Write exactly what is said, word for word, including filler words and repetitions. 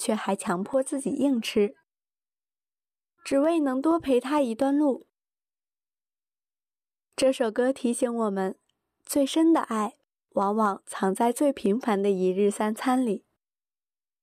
却还强迫自己硬吃，只为能多陪他一段路。这首歌提醒我们，最深的爱往往藏在最平凡的一日三餐里。